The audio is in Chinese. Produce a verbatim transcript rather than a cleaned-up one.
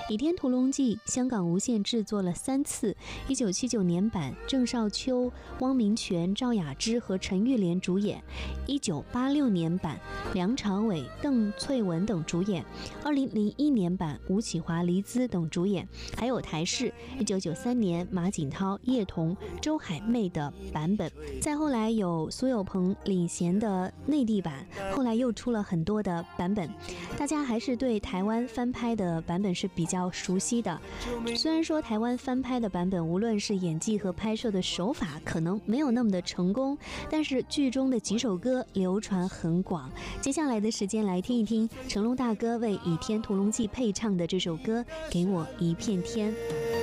《倚天屠龙记》香港无线制作了三次，一九七九年版郑少秋、汪明荃、赵雅芝和陈玉莲主演，一九八六年版梁朝伟、邓萃雯等主演，二零零一年版吴启华、黎姿等主演，还有台视一九九三年马景涛、叶童、周海媚的版本。再后来有苏有朋领衔的内地版，后来又出了很多的版本。大家还是对台湾翻拍的版本是比较熟悉的，虽然说台湾翻拍的版本无论是演技和拍摄的手法可能没有那么的成功，但是剧中的几首歌流传很广。接下来的时间来听一听成龙大哥为《倚天屠龙记》配唱的这首歌《给我一片天》。